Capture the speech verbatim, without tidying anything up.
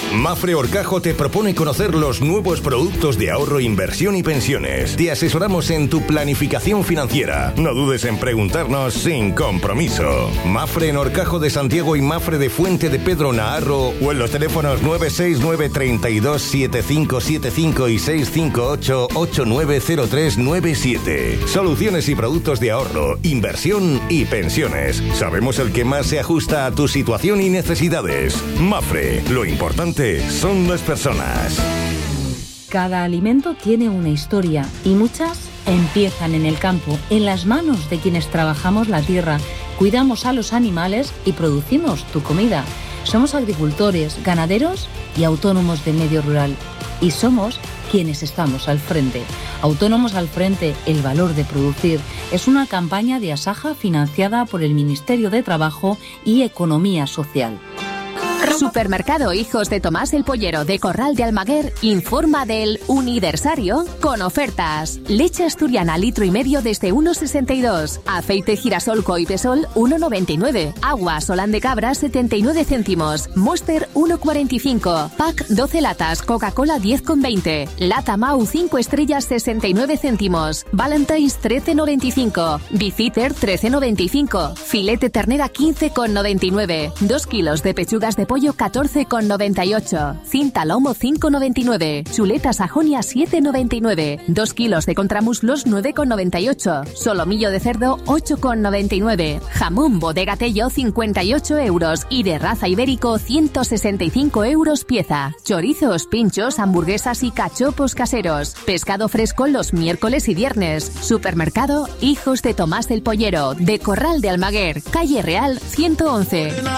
Mapfre Horcajo te propone conocer los nuevos productos de ahorro, inversión y pensiones. Te asesoramos en tu planificación financiera. No dudes en preguntarnos sin compromiso. Mapfre en Horcajo de Santiago y Mapfre de Fuente de Pedro Naharro, o en los teléfonos nueve seis nueve, treinta y dos, setenta y cinco setenta y cinco y seis cinco ocho, ocho nueve cero tres nueve siete. Soluciones y productos de ahorro, inversión y pensiones. Sabemos el que más se ajusta a tu situación y necesidades. Mapfre, lo importante son las personas. Cada alimento tiene una historia y muchas empiezan en el campo, en las manos de quienes trabajamos la tierra, cuidamos a los animales y producimos tu comida. Somos agricultores, ganaderos y autónomos del medio rural. Y somos quienes estamos al frente. Autónomos al frente, el valor de producir. Es una campaña de Asaja financiada por el Ministerio de Trabajo y Economía Social. Supermercado Hijos de Tomás el Pollero de Corral de Almaguer informa del Universario con ofertas. Leche asturiana litro y medio desde uno sesenta y dos. Aceite girasol Coipesol uno noventa y nueve. Agua Solán de Cabra setenta y nueve céntimos. Monster uno cuarenta y cinco. Pack doce latas. Coca-Cola diez con veinte. Lata Mau cinco estrellas sesenta y nueve céntimos. Valentine's trece noventa y cinco. Bifiter trece noventa y cinco. Filete ternera quince con noventa y nueve. dos kilos de pechugas de pollo catorce con noventa y ocho. Cinta lomo cinco noventa y nueve. Chuleta Sajonia siete noventa y nueve. dos kilos de contramuslos nueve con noventa y ocho. Solomillo de cerdo ocho con noventa y nueve. Jamón Bodega Tello cincuenta y ocho euros. Y de raza ibérico ciento sesenta y cinco euros pieza. Chorizos, pinchos, hamburguesas y cachopos caseros. Pescado fresco los miércoles y viernes. Supermercado Hijos de Tomás el Pollero de Corral de Almaguer, calle Real ciento once.